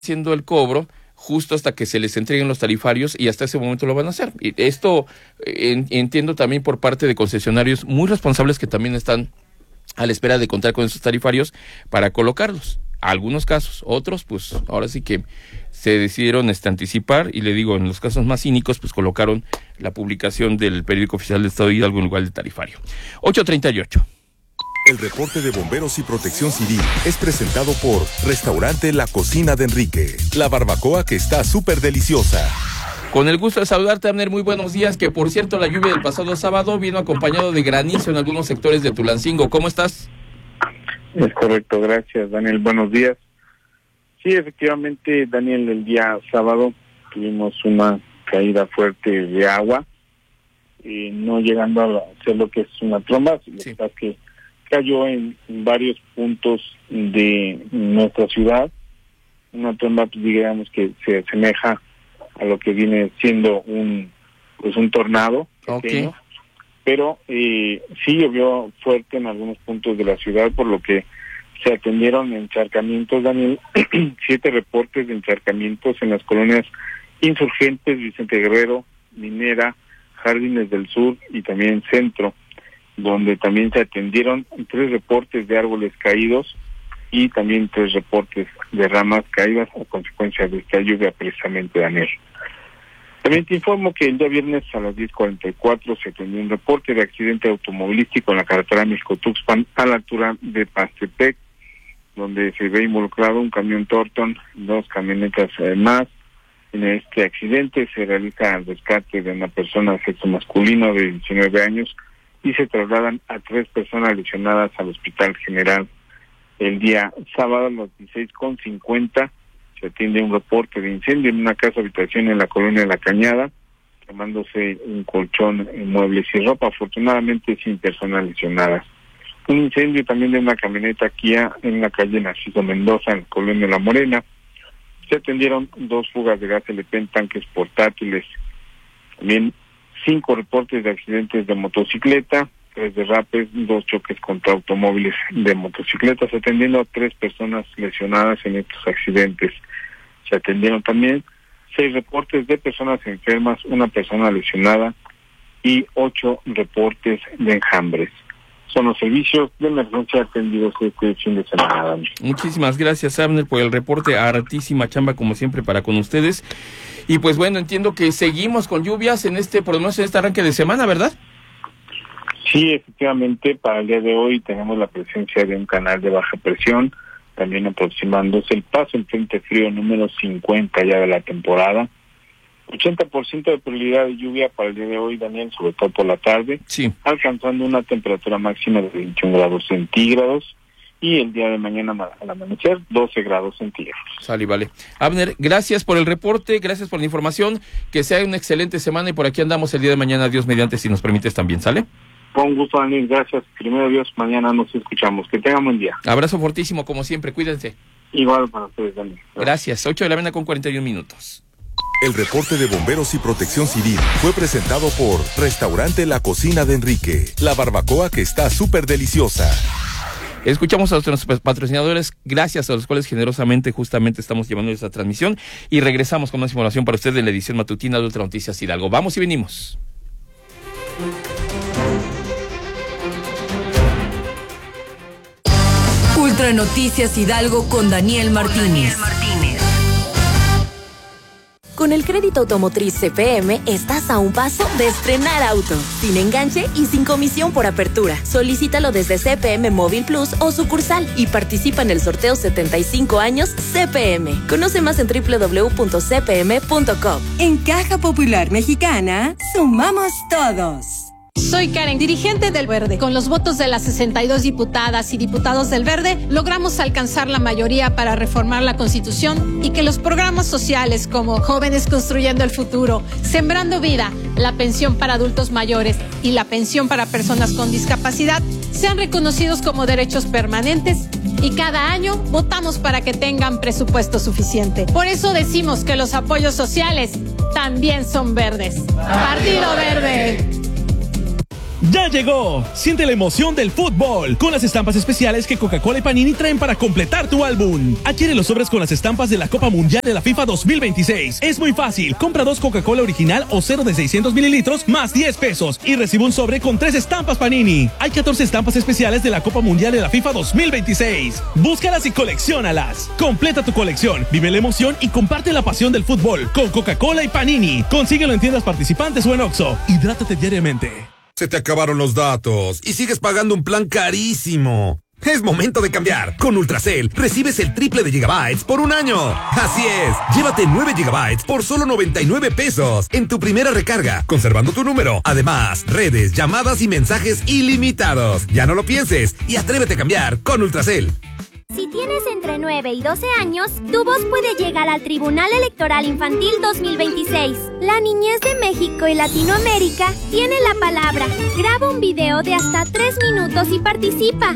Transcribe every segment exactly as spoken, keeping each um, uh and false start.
haciendo el cobro justo hasta que se les entreguen los tarifarios y hasta ese momento lo van a hacer. Y esto en, entiendo también por parte de concesionarios muy responsables que también están a la espera de contar con esos tarifarios para colocarlos. Algunos casos, otros pues ahora sí que se decidieron este, anticipar y le digo, en los casos más cínicos pues colocaron la publicación del periódico oficial del Estado de Hidalgo en lugar del tarifario. ocho treinta y ocho. El reporte de Bomberos y Protección Civil es presentado por Restaurante La Cocina de Enrique, la barbacoa que está súper deliciosa. Con el gusto de saludarte, Abner, muy buenos días, que por cierto la lluvia del pasado sábado vino acompañado de granizo en algunos sectores de Tulancingo. ¿Cómo estás? Es correcto, gracias, Daniel, buenos días. Sí, efectivamente, Daniel, el día sábado tuvimos una caída fuerte de agua, eh, no llegando a ser lo que es una tromba, sí. Lo que cayó en varios puntos de nuestra ciudad, una tromba, pues, digamos que se asemeja a lo que viene siendo un pues un tornado pequeño, okay. Pero eh, sí llovió fuerte en algunos puntos de la ciudad, por lo que se atendieron encharcamientos, Daniel, siete reportes de encharcamientos en las colonias Insurgentes, Vicente Guerrero, Minera, Jardines del Sur y también Centro, donde también se atendieron tres reportes de árboles caídos y también tres reportes de ramas caídas a consecuencia de esta lluvia precisamente, Daniel. También te informo que el día viernes a las diez cuarenta y cuatro se atendió un reporte de accidente automovilístico en la carretera México-Tuxpan a la altura de Pastepec, donde se ve involucrado un camión Torton, dos camionetas eh, más. En este accidente se realiza el rescate de una persona de sexo masculino de diecinueve años y se trasladan a tres personas lesionadas al Hospital General. El día sábado a las dieciséis con cincuenta se atiende un reporte de incendio en una casa habitación en la colonia de La Cañada, quemándose un colchón, muebles y ropa, afortunadamente sin personas lesionadas. Un incendio también de una camioneta Kia en la calle Narciso Mendoza, en la colonia La Morena. Se atendieron dos fugas de gas L P en tanques portátiles. También cinco reportes de accidentes de motocicleta, tres derrapes, dos choques contra automóviles de motocicletas, atendiendo a tres personas lesionadas en estos accidentes. Se atendieron también seis reportes de personas enfermas, una persona lesionada y ocho reportes de enjambres. Son los servicios de emergencia atendidos este fin de semana. Muchísimas gracias, Abner, por el reporte. Hartísima chamba, como siempre, para con ustedes. Y pues bueno, entiendo que seguimos con lluvias en este, por lo menos en este arranque de semana, ¿verdad? Sí, efectivamente, para el día de hoy tenemos la presencia de un canal de baja presión, también aproximándose el paso el frente frío número cincuenta ya de la temporada. ochenta por ciento de probabilidad de lluvia para el día de hoy, Daniel, sobre todo por la tarde, sí, alcanzando una temperatura máxima de veintiún grados centígrados y el día de mañana al amanecer doce grados centígrados. Sale, vale. Abner, gracias por el reporte, gracias por la información, que sea una excelente semana y por aquí andamos el día de mañana, Dios mediante, si nos permites también, ¿sale? Con gusto, Daniel, gracias. Primero Dios, mañana nos escuchamos. Que tengan buen día. Abrazo fortísimo, como siempre, cuídense. Igual para ustedes, Daniel. Gracias. Gracias, ocho de la mañana con cuarenta y un minutos. El reporte de Bomberos y Protección Civil fue presentado por Restaurante La Cocina de Enrique, la barbacoa que está súper deliciosa. Escuchamos a nuestros patrocinadores, gracias a los cuales generosamente justamente estamos llevando esta transmisión y regresamos con más información para usted en la edición matutina de Ultra Noticias Hidalgo. Vamos y venimos. Ultra Noticias Hidalgo con Daniel Martínez. Con el crédito automotriz C P M estás a un paso de estrenar auto, sin enganche y sin comisión por apertura. Solicítalo desde C P M Móvil Plus o sucursal y participa en el sorteo setenta y cinco años C P M. Conoce más en doble u doble u doble u punto c p m punto com. En Caja Popular Mexicana, sumamos todos. Soy Karen, dirigente del Verde. Con los votos de las sesenta y dos diputadas y diputados del Verde, logramos alcanzar la mayoría para reformar la Constitución y que los programas sociales como Jóvenes Construyendo el Futuro, Sembrando Vida, la pensión para adultos mayores y la pensión para personas con discapacidad sean reconocidos como derechos permanentes y cada año votamos para que tengan presupuesto suficiente. Por eso decimos que los apoyos sociales también son verdes. Partido Verde. ¡Ya llegó! Siente la emoción del fútbol con las estampas especiales que Coca-Cola y Panini traen para completar tu álbum. Adquiere los sobres con las estampas de la Copa Mundial de la FIFA dos mil veintiséis. Es muy fácil. Compra dos Coca-Cola original o cero de seiscientos mililitros más diez pesos y recibe un sobre con tres estampas Panini. Hay catorce estampas especiales de la Copa Mundial de la FIFA dos mil veintiséis. Búscalas y colecciónalas. Completa tu colección, vive la emoción y comparte la pasión del fútbol con Coca-Cola y Panini. Consíguelo en tiendas participantes o en Oxxo. Hidrátate diariamente. Se te acabaron los datos y sigues pagando un plan carísimo. Es momento de cambiar. Con Ultracel recibes el triple de gigabytes por un año. Así es, llévate nueve gigabytes por solo noventa y nueve pesos en tu primera recarga, conservando tu número. Además, redes, llamadas y mensajes ilimitados. Ya no lo pienses y atrévete a cambiar con Ultracel. Si tienes entre nueve y doce años, tu voz puede llegar al Tribunal Electoral Infantil dos mil veintiséis. La niñez de México y Latinoamérica tiene la palabra. Graba un video de hasta tres minutos y participa.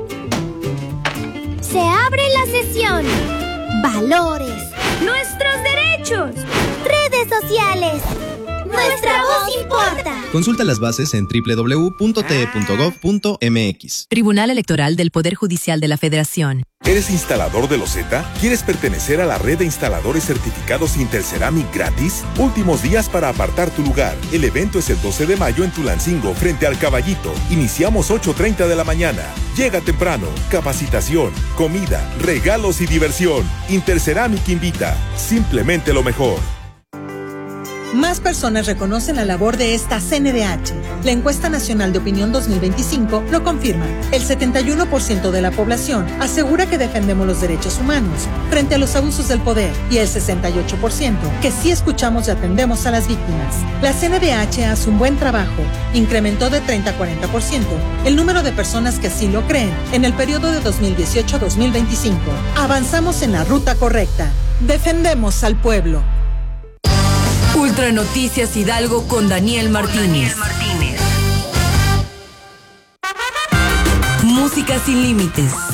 Se abre la sesión. Valores. Nuestros derechos. Redes sociales. Nuestra voz importa. Consulta las bases en doble u doble u doble u punto t e punto gov punto m x. Tribunal Electoral del Poder Judicial de la Federación. ¿Eres instalador de loseta? ¿Quieres pertenecer a la red de instaladores certificados Interceramic gratis? Últimos días para apartar tu lugar. El evento es el doce de mayo en Tulancingo, frente al Caballito. Iniciamos ocho treinta de la mañana. Llega temprano. Capacitación, comida, regalos y diversión. Interceramic invita. Simplemente lo mejor. Más personas reconocen la labor de esta C N D H. La encuesta nacional de opinión dos mil veinticinco lo confirma. El setenta y uno por ciento de la población asegura que defendemos los derechos humanos frente a los abusos del poder y el sesenta y ocho por ciento que sí escuchamos y atendemos a las víctimas. La C N D H hace un buen trabajo. Incrementó de treinta a cuarenta por ciento el número de personas que así lo creen en el periodo de dos mil dieciocho a dos mil veinticinco. Avanzamos en la ruta correcta. Defendemos al pueblo. Ultra Noticias Hidalgo con Daniel Martínez. Con Daniel Martínez. Música sin límites.